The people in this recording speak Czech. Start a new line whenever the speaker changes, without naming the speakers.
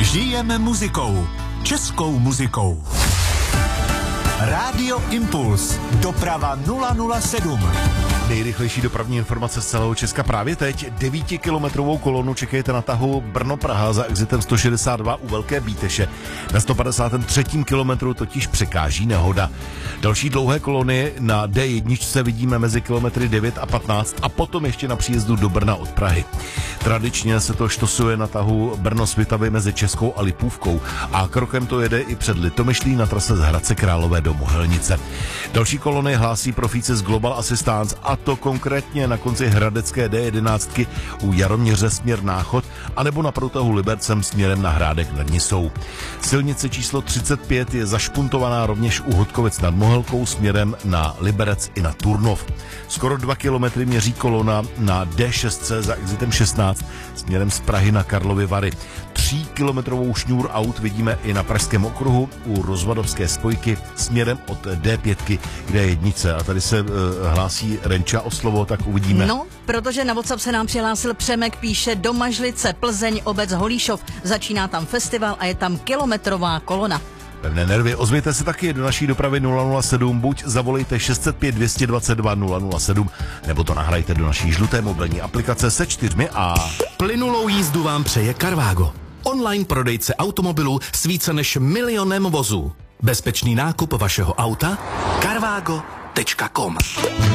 Žijeme muzikou. Českou muzikou. Rádio Impuls. Doprava 007.
Nejrychlejší dopravní informace z celého Česka právě teď. 9kilometrovou kolonu čekejte na tahu Brno-Praha za exitem 162 u Velké Bíteše. Na 153. kilometru totiž překáží nehoda. Další dlouhé kolony na D1 vidíme mezi kilometry 9 a 15 a potom ještě na příjezdu do Brna od Prahy. Tradičně se to štosuje na tahu Brno-Svitavy mezi Českou a Lipůvkou a krokem to jede i před Litomyšlí na trase z Hradce Králové do Mohelnice. Další kolony hlásí profíci z Global Assistance, a to konkrétně na konci hradecké D11 u Jaroměře směr Náchod anebo na průtahu Libercem směrem na Hrádek nad Nisou. Silnice číslo 35 je zašpuntovaná rovněž u Hodkovic nad Mohelkou směrem na Liberec i na Turnov. Skoro 2 kilometry měří kolona na D6 za exitem 16 směrem z Prahy na Karlovy Vary. 3kilometrovou šňůr aut vidíme i na Pražském okruhu u Rozvadovské spojky směrem od D5 k D1. A tady se hlásí Renča o slovo, tak uvidíme.
No, protože na WhatsApp se nám přihlásil Přemek, píše Domažlice, Plzeň, obec Holíšov. Začíná tam festival a je tam kilometrová kolona.
Pevné nervy, ozvěte se taky do naší dopravy 007, buď zavolejte 605 222 007, nebo to nahrajte do naší žluté mobilní aplikace se 4A.
Plynulou jízdu vám přeje Carvago. Online prodejce automobilů s více než 1 milionem vozů. Bezpečný nákup vašeho auta? Carvago.com